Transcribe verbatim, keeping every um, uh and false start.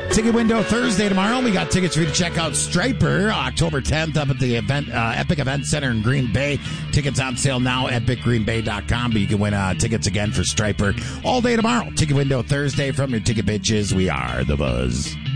Ticket window Thursday tomorrow. We got tickets for you to check out Striper October tenth up at the event uh, Epic Event Center in Green Bay. Tickets on sale now at epic green bay dot com, but you can win uh, tickets again for Striper all day tomorrow. Ticket window Thursday from your ticket bitches. We are The Buzz.